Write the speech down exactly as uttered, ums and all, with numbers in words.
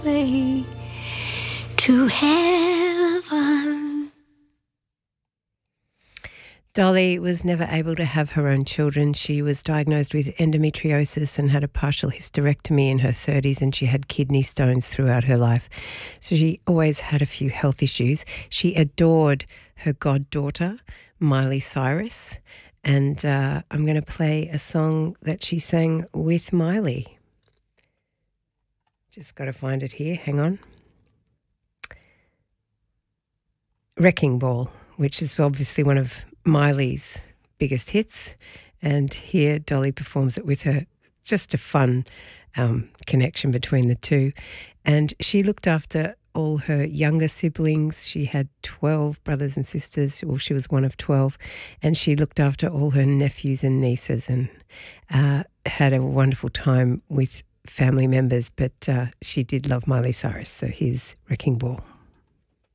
way to heaven. Dolly was never able to have her own children. She was diagnosed with endometriosis and had a partial hysterectomy in her thirties, and she had kidney stones throughout her life. So she always had a few health issues. She adored her goddaughter, Miley Cyrus, and uh, I'm going to play a song that she sang with Miley. Just got to find it here. Hang on. Wrecking Ball, which is obviously one of Miley's biggest hits, and here Dolly performs it with her. Just a fun um, connection between the two. And she looked after all her younger siblings. She had twelve brothers and sisters. Well, she was one of twelve, and she looked after all her nephews and nieces, and uh, had a wonderful time with family members. But uh, she did love Miley Cyrus, so here's Wrecking Ball.